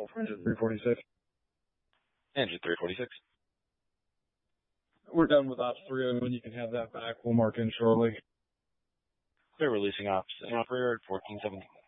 call for engine 346. Engine 346. We're done with Ops 301. You can have that back. We'll mark in shortly. Clear releasing ops and operator at 1417.